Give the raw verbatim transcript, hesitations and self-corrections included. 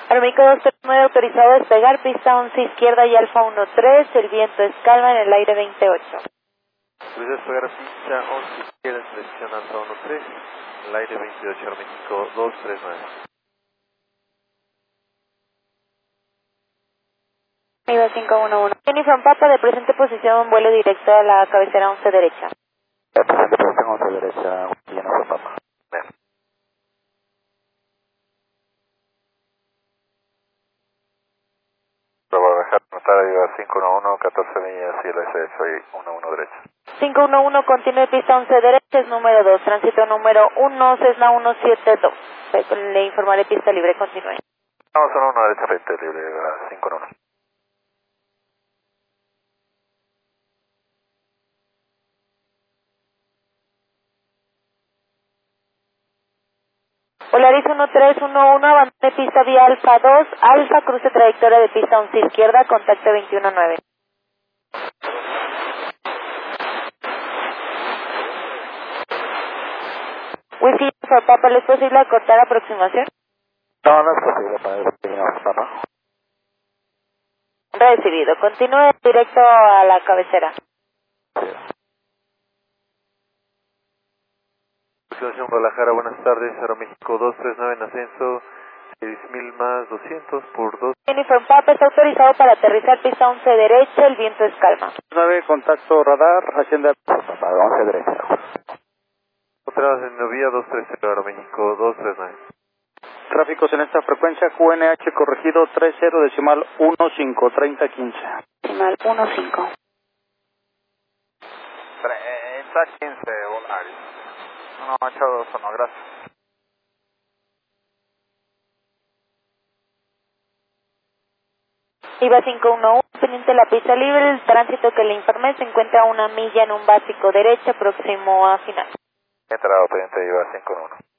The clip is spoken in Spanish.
Aeroméxico dos tres nueve autorizado a despegar, pista once izquierda y Alfa uno tres, el viento es calma en el aire veintiocho. Puedes despegar pista once izquierda en dirección Alfa uno tres, el aire veintiocho, Aeroméxico dos tres nueve. Iba cinco uno uno. Jennifer Papa, de presente posición, vuelo directo a la cabecera once derecha. De presente posición once derecha, Jennifer Papa. Bien. Lo voy a dejar anotar ahí a cinco uno uno, catorce millas y el S S I uno uno derecha. cinco uno uno, continúe pista once derecha, es número dos, tránsito número uno, Cessna ciento setenta y dos. Le informaré pista libre, continúe. Vamos a uno derecha, frente libre, a cinco uno uno. Polaris uno tres uno uno, abandone pista vía Alfa dos, Alfa, cruce trayectoria de pista once izquierda, contacto veintiuno nueve. Whisky for Papa, ¿le es posible acortar aproximación? No, no es posible para el Jennifer Papa. Recibido, continúe directo a la cabecera. Situación Guadalajara, buenas tardes, Aeroméxico dos tres nueve en ascenso, seis mil más doscientos por dos. Jennifer Papa está autorizado para aterrizar pista once derecha, el viento es calma. nueve, contacto radar, Hacienda Papa, once derecha. Otra vez en Novia dos tres cero, Aeroméxico dos tres nueve. Tráficos en esta frecuencia, Q N H corregido treinta decimal quince, treinta quince. Decimal uno cinco. treinta quince, Volaris. uno ocho dos uno, gracias. Iba cinco uno uno, pendiente de la pista libre, el tránsito que le informé se encuentra a una milla en un básico derecha, próximo a final. Entrado pendiente, iba cinco uno uno.